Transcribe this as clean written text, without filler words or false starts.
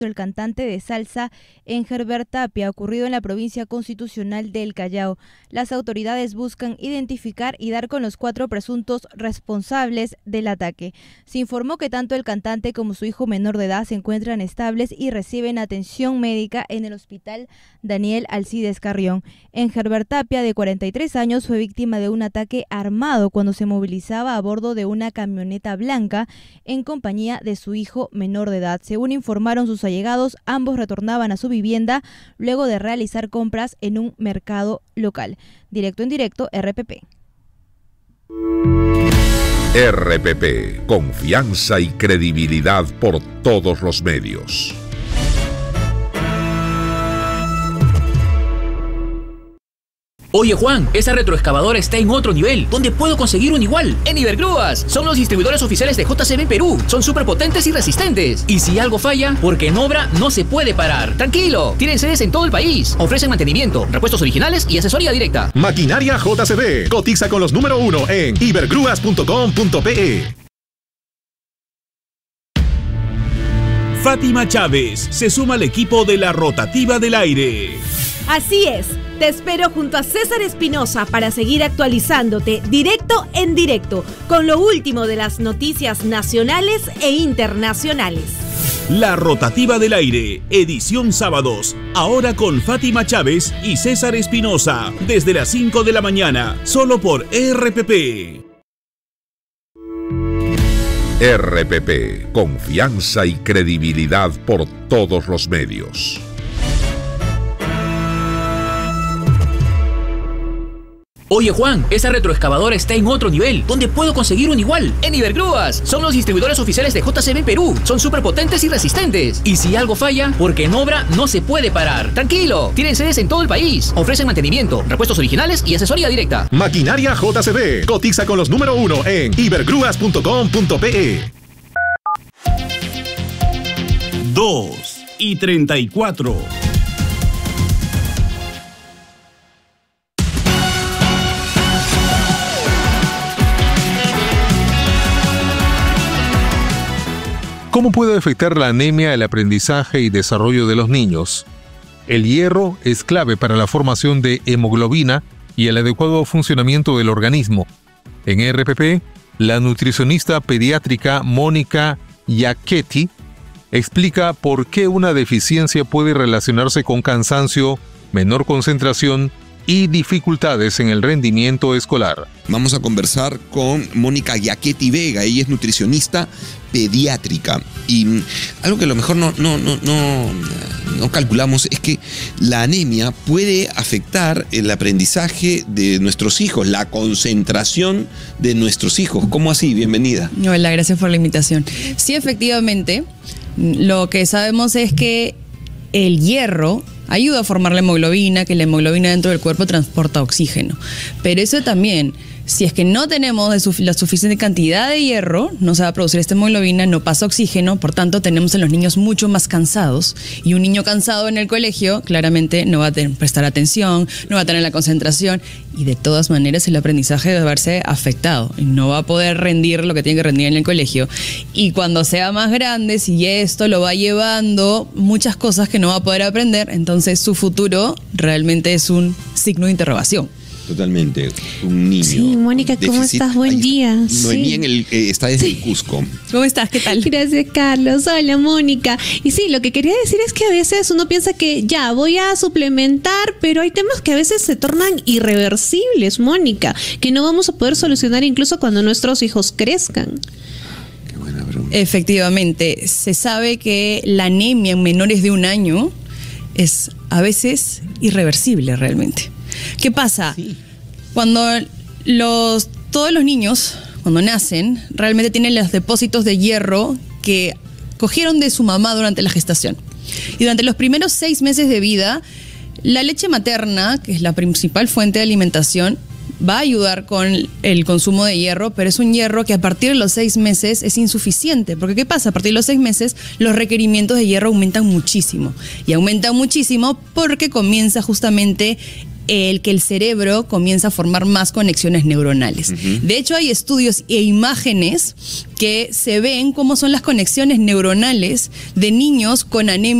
el cantante de salsa Engelbert Tapia, ocurrido en la provincia constitucional del Callao. Las autoridades buscan identificar y dar con los 4 presuntos responsables del ataque. Se informó que tanto el cantante como su hijo menor de edad se encuentran estables y reciben atención médica en el hospital Daniel Alcides Carrión. Engelbert Tapia, de 43 años, fue víctima de un ataque armado cuando se movilizaba a bordo de una camioneta blanca en compañía de su hijo menor de edad. Según informaron sus allegados, ambos retornaban a su vivienda luego de realizar compras en un mercado local. Directo en directo, RPP. RPP, confianza y credibilidad por todos los medios. Oye Juan, esa retroexcavadora está en otro nivel. ¿Dónde puedo conseguir un igual? En Ibergrúas. Son los distribuidores oficiales de JCB Perú. Son súper potentes y resistentes. Y si algo falla, porque en obra no se puede parar. Tranquilo, tienen sedes en todo el país. Ofrecen mantenimiento, repuestos originales y asesoría directa. Maquinaria JCB. Cotiza con los número 1 en ibergrúas.com.pe. Fátima Chávez se suma al equipo de la Rotativa del Aire. Así es, te espero junto a César Espinosa para seguir actualizándote directo en directo con lo último de las noticias nacionales e internacionales. La Rotativa del Aire, edición sábados, ahora con Fátima Chávez y César Espinosa, desde las 5 de la mañana, solo por RPP. RPP, confianza y credibilidad por todos los medios. Oye Juan, esa retroexcavadora está en otro nivel. ¿Dónde puedo conseguir un igual? En Ibergrúas. Son los distribuidores oficiales de JCB Perú. Son súper potentes y resistentes. Y si algo falla, porque en obra no se puede parar. Tranquilo, tienen sedes en todo el país. Ofrecen mantenimiento, repuestos originales y asesoría directa. Maquinaria JCB. Cotiza con los número 1 en ibergrúas.com.pe. 2:34. ¿Cómo puede afectar la anemia el aprendizaje y desarrollo de los niños? El hierro es clave para la formación de hemoglobina y el adecuado funcionamiento del organismo. En RPP, la nutricionista pediátrica Mónica Giacchetti explica por qué una deficiencia puede relacionarse con cansancio, menor concentración y dificultades en el rendimiento escolar. Vamos a conversar con Mónica Giacchetti Vega. Ella es nutricionista pediátrica. Y algo que a lo mejor no calculamos es que la anemia puede afectar el aprendizaje de nuestros hijos, la concentración de nuestros hijos. ¿Cómo así? Bienvenida. Hola, gracias por la invitación. Sí, efectivamente, lo que sabemos es que el hierro ayuda a formar la hemoglobina, que la hemoglobina dentro del cuerpo transporta oxígeno. Pero eso también, si es que no tenemos la suficiente cantidad de hierro, no se va a producir esta hemoglobina, no pasa oxígeno, por tanto tenemos a los niños mucho más cansados. Y un niño cansado en el colegio claramente no va a prestar atención, no va a tener la concentración y de todas maneras el aprendizaje debe verse afectado. Y no va a poder rendir lo que tiene que rendir en el colegio. Y cuando sea más grande, si esto lo va llevando muchas cosas que no va a poder aprender, entonces su futuro realmente es un signo de interrogación. Totalmente, un niño. Sí, Mónica, ¿cómo estás? Buen día. Noemí está desde el Cusco. ¿Cómo estás? ¿Qué tal? Gracias, Carlos. Hola, Mónica. Y sí, lo que quería decir es que a veces uno piensa que ya voy a suplementar, pero hay temas que a veces se tornan irreversibles, Mónica, que no vamos a poder solucionar incluso cuando nuestros hijos crezcan. Qué buena pregunta. Efectivamente, se sabe que la anemia en menores de 1 año es a veces irreversible realmente. ¿Qué pasa? Sí. Cuando todos los niños, cuando nacen, realmente tienen los depósitos de hierro que cogieron de su mamá durante la gestación. Y durante los primeros 6 meses de vida, la leche materna, que es la principal fuente de alimentación, va a ayudar con el consumo de hierro, pero es un hierro que a partir de los 6 meses es insuficiente. Porque ¿qué pasa? A partir de los 6 meses los requerimientos de hierro aumentan muchísimo. Y aumentan muchísimo porque comienza justamente el que el cerebro comienza a formar más conexiones neuronales. De hecho, hay estudios e imágenes que se ven cómo son las conexiones neuronales de niños con anemia